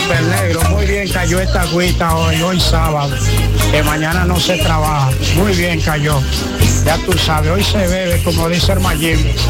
Super negro, muy bien cayó esta agüita hoy sábado, que mañana no se trabaja, muy bien cayó, ya tú sabes, hoy se bebe como dice el Mayimbe.